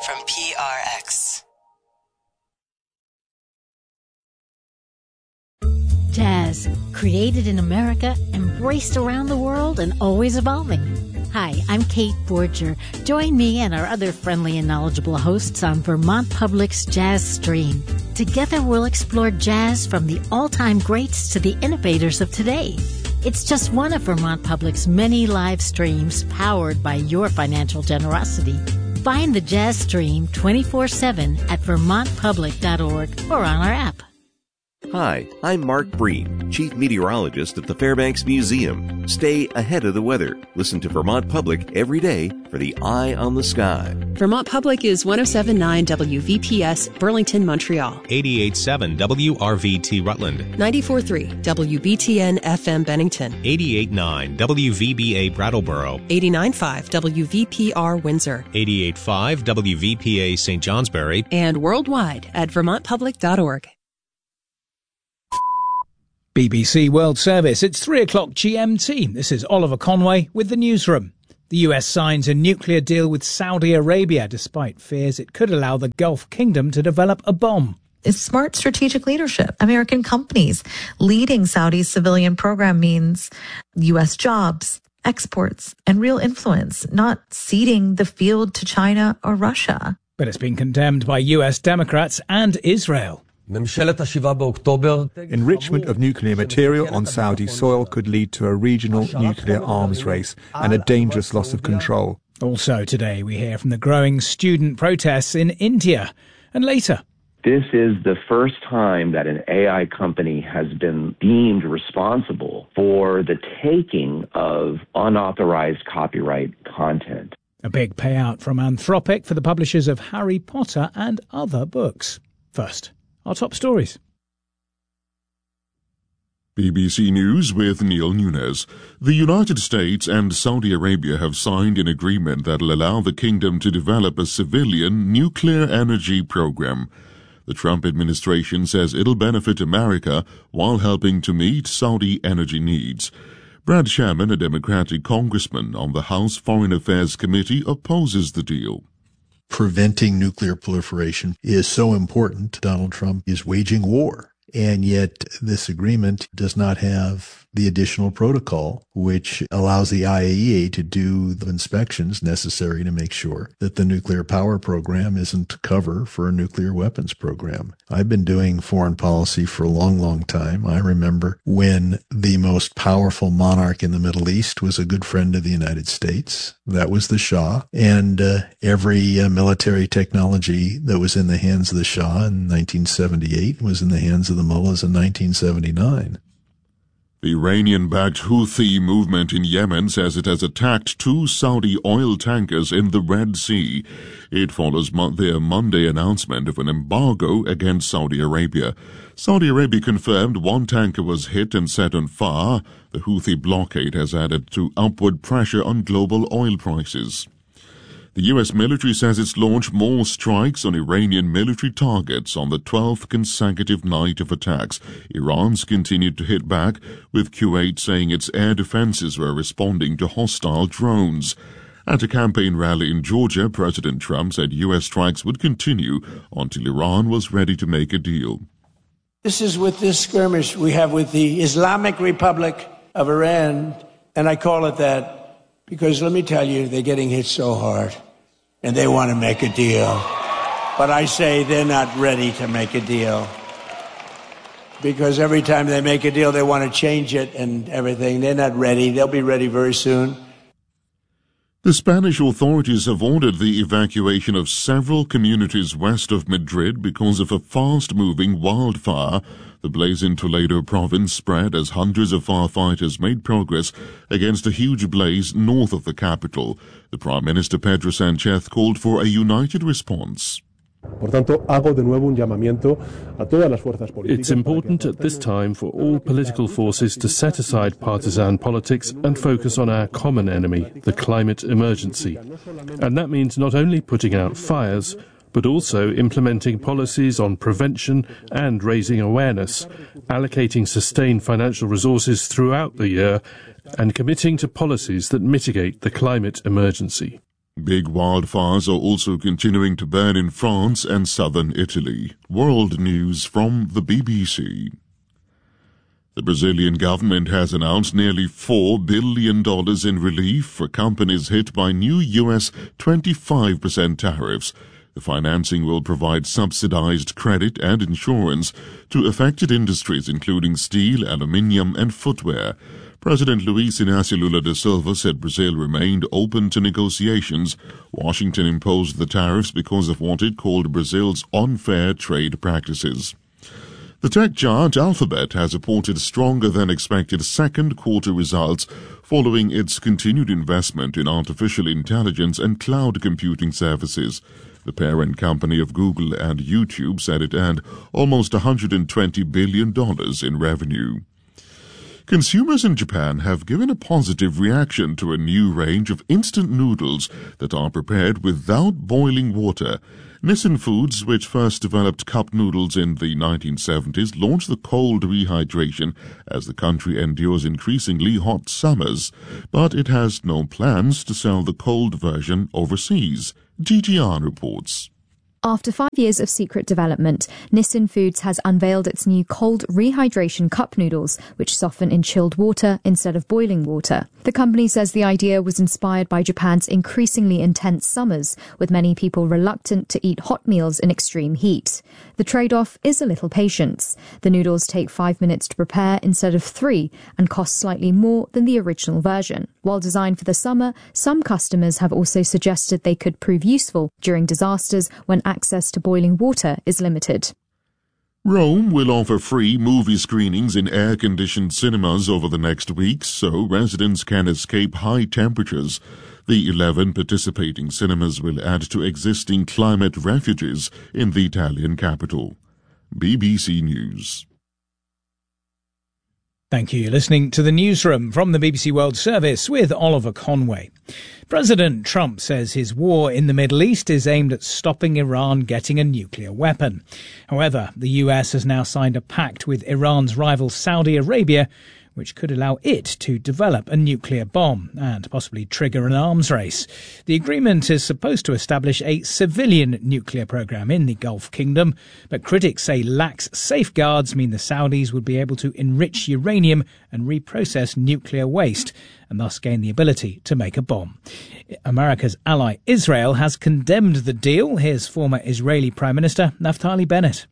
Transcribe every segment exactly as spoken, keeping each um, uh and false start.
from P R X. Jazz, created in America, embraced around the world, and always evolving. Hi, I'm Kate Borger. Join me and our other friendly and knowledgeable hosts on Vermont Public's Jazz Stream. Together we'll explore jazz from the all-time greats to the innovators of today. It's just one of Vermont Public's many live streams powered by your financial generosity. Find the Jazz Stream twenty-four seven at vermont public dot org or on our app. Hi, I'm Mark Breen, Chief Meteorologist at the Fairbanks Museum. Stay ahead of the weather. Listen to Vermont Public every day for the Eye on the Sky. Vermont Public is one oh seven point nine W V P S, Burlington, Montreal. eighty-eight point seven W R V T, Rutland. ninety-four point three W B T N F M, Bennington. eighty-eight point nine W V B A, Brattleboro. eighty-nine point five W V P R, Windsor. eighty-eight point five W V P A, Saint Johnsbury. And worldwide at vermont public dot org. B B C World Service. It's three o'clock G M T. This is Oliver Conway with the newsroom. The U S signs a nuclear deal with Saudi Arabia, despite fears it could allow the Gulf Kingdom to develop a bomb. It's smart strategic leadership. American companies leading Saudi's civilian program means U S jobs, exports, and real influence, not ceding the field to China or Russia. But it's been condemned by U S Democrats and Israel. Enrichment of nuclear material on Saudi soil could lead to a regional nuclear arms race and a dangerous loss of control. Also today we hear from the growing student protests in India. And later, this is the first time that an A I company has been deemed responsible for the taking of unauthorized copyright content. A big payout from Anthropic for the publishers of Harry Potter and other books. First, our top stories. B B C News with Neil Nunes. The United States and Saudi Arabia have signed an agreement that will allow the kingdom to develop a civilian nuclear energy program. The Trump administration says it'll benefit America while helping to meet Saudi energy needs. Brad Sherman, a Democratic congressman on the House Foreign Affairs Committee, opposes the deal. Preventing nuclear proliferation is so important. Donald Trump is waging war, and yet this agreement does not have the additional protocol, which allows the I A E A to do the inspections necessary to make sure that the nuclear power program isn't cover for a nuclear weapons program. I've been doing foreign policy for a long, long time. I remember when the most powerful monarch in the Middle East was a good friend of the United States. That was the Shah. And uh, every uh, military technology that was in the hands of the Shah in nineteen seventy-eight was in the hands of the mullahs in nineteen seventy-nine. The Iranian-backed Houthi movement in Yemen says it has attacked two Saudi oil tankers in the Red Sea. It follows mo- their Monday announcement of an embargo against Saudi Arabia. Saudi Arabia confirmed one tanker was hit and set on fire. The Houthi blockade has added to upward pressure on global oil prices. The U S military says it's launched more strikes on Iranian military targets on the twelfth consecutive night of attacks. Iran's continued to hit back, with Kuwait saying its air defenses were responding to hostile drones. At a campaign rally in Georgia, President Trump said U S strikes would continue until Iran was ready to make a deal. This is with this skirmish we have with the Islamic Republic of Iran, and I call it that because, let me tell you, they're getting hit so hard, and they want to make a deal. But I say they're not ready to make a deal. Because every time they make a deal, they want to change it and everything. They're not ready. They'll be ready very soon. The Spanish authorities have ordered the evacuation of several communities west of Madrid because of a fast-moving wildfire. The blaze in Toledo province spread as hundreds of firefighters made progress against a huge blaze north of the capital. The Prime Minister Pedro Sanchez called for a united response. It's important at this time for all political forces to set aside partisan politics and focus on our common enemy, the climate emergency. And that means not only putting out fires, but also implementing policies on prevention and raising awareness, allocating sustained financial resources throughout the year, and committing to policies that mitigate the climate emergency. Big wildfires are also continuing to burn in France and southern Italy. World News from the B B C. The Brazilian government has announced nearly four billion dollars in relief for companies hit by new U S twenty-five percent tariffs. The financing will provide subsidized credit and insurance to affected industries including steel, aluminium, and footwear. President Luiz Inácio Lula da Silva said Brazil remained open to negotiations. Washington imposed the tariffs because of what it called Brazil's unfair trade practices. The tech giant Alphabet has reported stronger than expected second quarter results following its continued investment in artificial intelligence and cloud computing services. The parent company of Google and YouTube said it earned almost one hundred twenty billion dollars in revenue. Consumers in Japan have given a positive reaction to a new range of instant noodles that are prepared without boiling water. Nissin Foods, which first developed cup noodles in the nineteen seventies, launched the cold rehydration as the country endures increasingly hot summers, but it has no plans to sell the cold version overseas. G T R reports. After five years of secret development, Nissin Foods has unveiled its new cold rehydration cup noodles, which soften in chilled water instead of boiling water. The company says the idea was inspired by Japan's increasingly intense summers, with many people reluctant to eat hot meals in extreme heat. The trade-off is a little patience. The noodles take five minutes to prepare instead of three and cost slightly more than the original version. While designed for the summer, some customers have also suggested they could prove useful during disasters when access to boiling water is limited. Rome will offer free movie screenings in air-conditioned cinemas over the next week so residents can escape high temperatures. The eleven participating cinemas will add to existing climate refuges in the Italian capital. B B C News. Thank you. You're listening to the Newsroom from the B B C World Service with Oliver Conway. President Trump says his war in the Middle East is aimed at stopping Iran getting a nuclear weapon. However, the U S has now signed a pact with Iran's rival Saudi Arabia, which could allow it to develop a nuclear bomb and possibly trigger an arms race. The agreement is supposed to establish a civilian nuclear program in the Gulf Kingdom, but critics say lax safeguards mean the Saudis would be able to enrich uranium and reprocess nuclear waste and thus gain the ability to make a bomb. America's ally Israel has condemned the deal. Here's former Israeli Prime Minister Naftali Bennett.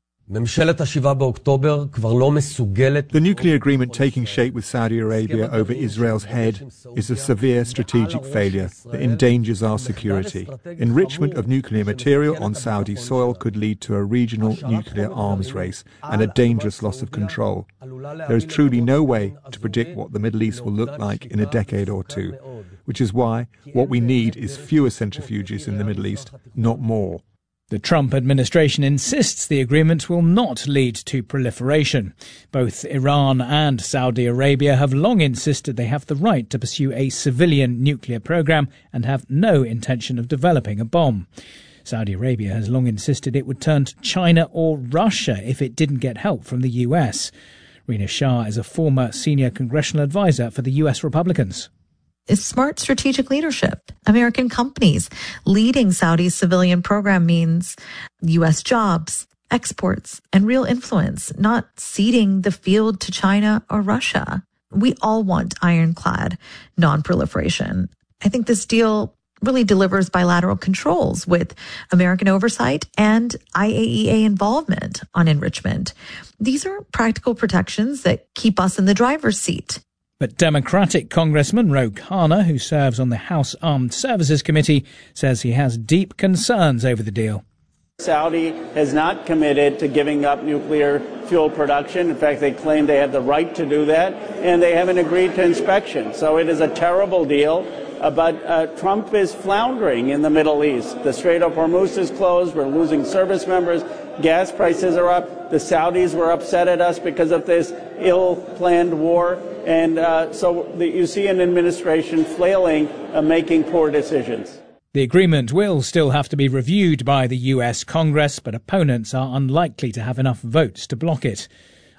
The nuclear agreement taking shape with Saudi Arabia over Israel's head is a severe strategic failure that endangers our security. Enrichment of nuclear material on Saudi soil could lead to a regional nuclear arms race and a dangerous loss of control. There is truly no way to predict what the Middle East will look like in a decade or two, which is why what we need is fewer centrifuges in the Middle East, not more. The Trump administration insists the agreement will not lead to proliferation. Both Iran and Saudi Arabia have long insisted they have the right to pursue a civilian nuclear program and have no intention of developing a bomb. Saudi Arabia has long insisted it would turn to China or Russia if it didn't get help from the U S. Rina Shah is a former senior congressional advisor for the U S Republicans. Is smart strategic leadership. American companies leading Saudi's civilian program means U S jobs, exports, and real influence, not ceding the field to China or Russia. We all want ironclad non-proliferation. I think this deal really delivers bilateral controls with American oversight and I A E A involvement on enrichment. These are practical protections that keep us in the driver's seat. But Democratic Congressman Ro Khanna, who serves on the House Armed Services Committee, says he has deep concerns over the deal. Saudi has not committed to giving up nuclear fuel production. In fact, they claim they have the right to do that, and they haven't agreed to inspection. So it is a terrible deal. Uh, but uh, Trump is floundering in the Middle East. The Strait of Hormuz is closed. We're losing service members. Gas prices are up. The Saudis were upset at us because of this ill-planned war. And uh, so the, you see an administration flailing, uh, making poor decisions. The agreement will still have to be reviewed by the U S Congress, but opponents are unlikely to have enough votes to block it.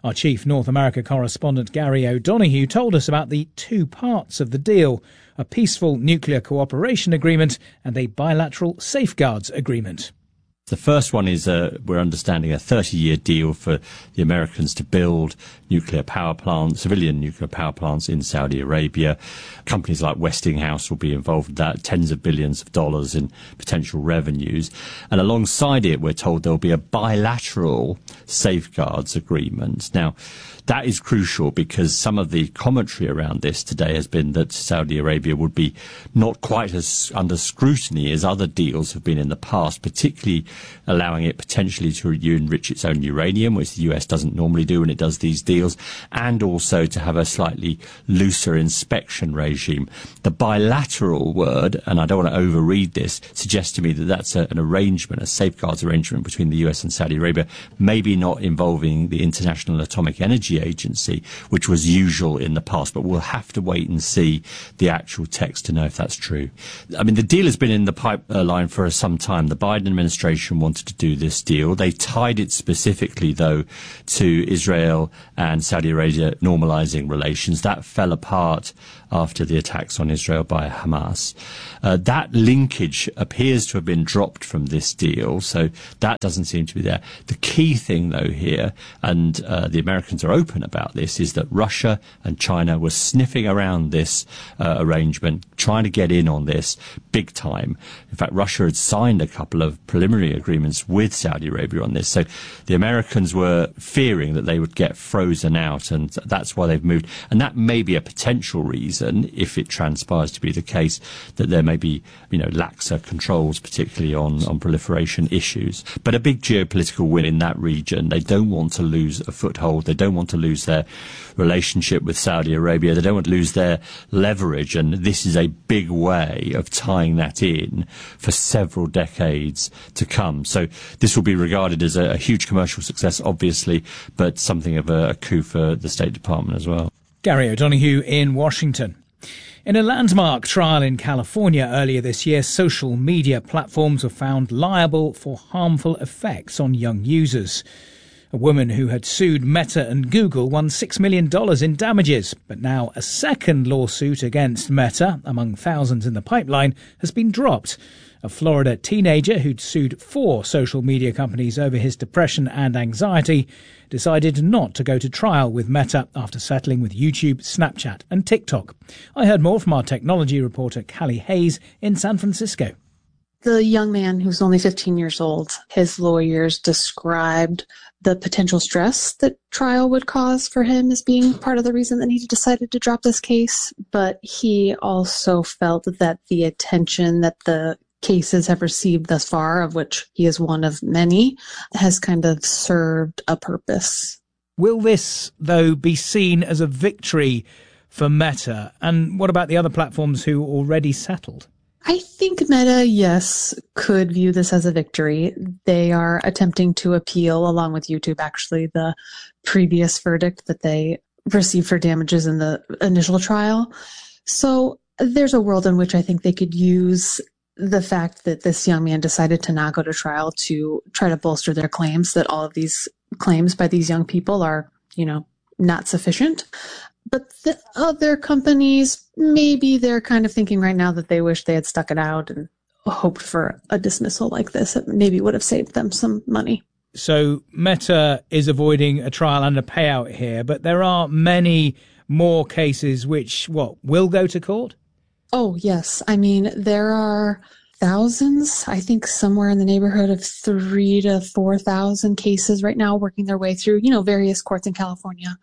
Our chief North America correspondent Gary O'Donoghue told us about the two parts of the deal, a peaceful nuclear cooperation agreement and a bilateral safeguards agreement. The first one is, uh, we're understanding, a thirty-year deal for the Americans to build nuclear power plants, civilian nuclear power plants in Saudi Arabia. Companies like Westinghouse will be involved in that, tens of billions of dollars in potential revenues. And alongside it, we're told there'll be a bilateral safeguards agreement. Now, that is crucial because some of the commentary around this today has been that Saudi Arabia would be not quite as under scrutiny as other deals have been in the past, particularly allowing it potentially to enrich its own uranium, which the U S doesn't normally do when it does these deals, and also to have a slightly looser inspection regime. The bilateral word, and I don't want to overread this, suggests to me that that's a, an arrangement, a safeguards arrangement between the U S and Saudi Arabia, maybe not involving the International Atomic Energy Agency, which was usual in the past, but we'll have to wait and see the actual text to know if that's true. I mean, the deal has been in the pipeline for some time. The Biden administration wanted to do this deal. They tied it specifically, though, to Israel and Saudi Arabia normalizing relations. That fell apart after the attacks on Israel by Hamas. Uh, that linkage appears to have been dropped from this deal, so that doesn't seem to be there. The key thing, though, here, and uh, the Americans are open about this, is that Russia and China were sniffing around this uh, arrangement, trying to get in on this big time. In fact, Russia had signed a couple of preliminary agreements with Saudi Arabia on this, so the Americans were fearing that they would get frozen out, and that's why they've moved. And that may be a potential reason, if it transpires to be the case, that there may be, you know, laxer controls, particularly on, on proliferation issues. But a big geopolitical win in that region. They don't want to lose a foothold. They don't want to lose their relationship with Saudi Arabia. They don't want to lose their leverage. And this is a big way of tying that in for several decades to come. So this will be regarded as a, a huge commercial success, obviously, but something of a, a coup for the State Department as well. Gary O'Donoghue in Washington. In a landmark trial in California earlier this year, social media platforms were found liable for harmful effects on young users. A woman who had sued Meta and Google won six million dollars in damages, but now a second lawsuit against Meta, among thousands in the pipeline, has been dropped. A Florida teenager who'd sued four social media companies over his depression and anxiety decided not to go to trial with Meta after settling with YouTube, Snapchat and TikTok. I heard more from our technology reporter Callie Hayes in San Francisco. The young man, who's only fifteen years old, his lawyers described the potential stress that trial would cause for him as being part of the reason that he decided to drop this case. But he also felt that the attention that the cases have received thus far, of which he is one of many, has kind of served a purpose. Will this, though, be seen as a victory for Meta? And what about the other platforms who already settled? I think Meta, yes, could view this as a victory. They are attempting to appeal, along with YouTube, actually, the previous verdict that they received for damages in the initial trial. So there's a world in which I think they could use the fact that this young man decided to not go to trial to try to bolster their claims that all of these claims by these young people are, you know, not sufficient. But the other companies, maybe they're kind of thinking right now that they wish they had stuck it out and hoped for a dismissal like this. It maybe would have saved them some money. So Meta is avoiding a trial and a payout here, but there are many more cases which, what, will go to court? Oh, yes. I mean, there are thousands, I think somewhere in the neighborhood of three to four thousand cases right now working their way through, you know, various courts in California.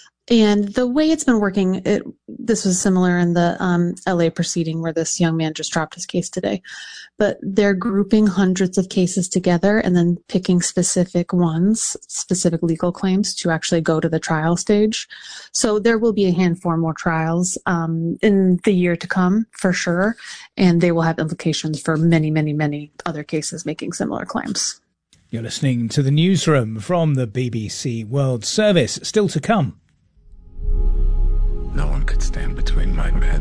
And the way it's been working, it, this was similar in the um, L A proceeding where this young man just dropped his case today. But they're grouping hundreds of cases together and then picking specific ones, specific legal claims to actually go to the trial stage. So there will be a handful more trials um, in the year to come, for sure. And they will have implications for many, many, many other cases making similar claims. You're listening to the newsroom from the B B C World Service. Still to come. No one could stand between my men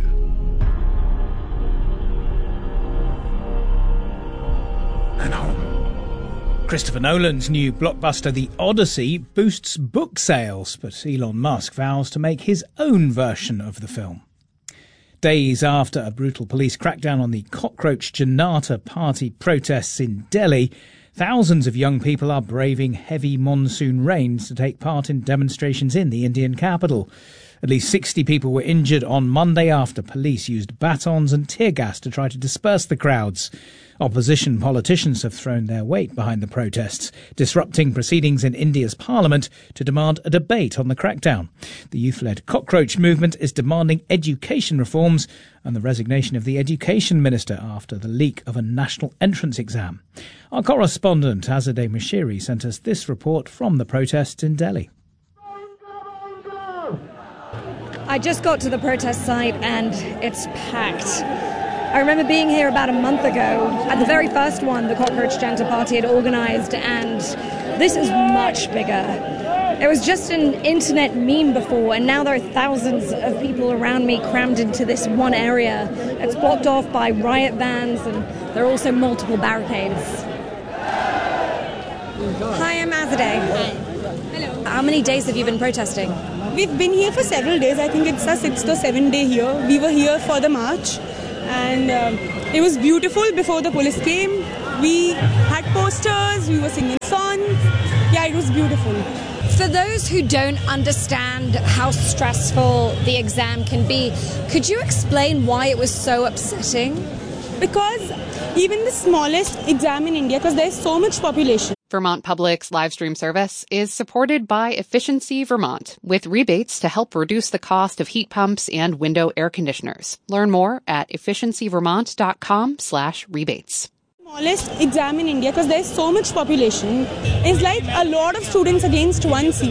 and home. Christopher Nolan's new blockbuster The Odyssey boosts book sales, but Elon Musk vows to make his own version of the film. Days after a brutal police crackdown on the Cockroach Janata Party protests in Delhi, thousands of young people are braving heavy monsoon rains to take part in demonstrations in the Indian capital. At least sixty people were injured on Monday after police used batons and tear gas to try to disperse the crowds. Opposition politicians have thrown their weight behind the protests, disrupting proceedings in India's parliament to demand a debate on the crackdown. The youth-led Cockroach movement is demanding education reforms and the resignation of the education minister after the leak of a national entrance exam. Our correspondent Azadeh Mashiri sent us this report from the protests in Delhi. I just got to the protest site and it's packed. I remember being here about a month ago at the very first one the Cockroach Janata Party had organised, and this is much bigger. It was just an internet meme before, and now there are thousands of people around me crammed into this one area. It's blocked off by riot vans, and there are also multiple barricades. Hi, I'm Azadeh. Hello. How many days have you been protesting? We've been here for several days. I think it's our sixth or seventh day here. We were here for the march, and um, it was beautiful before the police came. We had posters, we were singing songs. Yeah, it was beautiful. For those who don't understand how stressful the exam can be, could you explain why it was so upsetting? Because even the smallest exam in India, because there's so much population. Vermont Public's live stream service is supported by Efficiency Vermont, with rebates to help reduce the cost of heat pumps and window air conditioners. Learn more at efficiencyvermont.com slash rebates. Smallest exam in India, because there's so much population, is like a lot of students against one seat.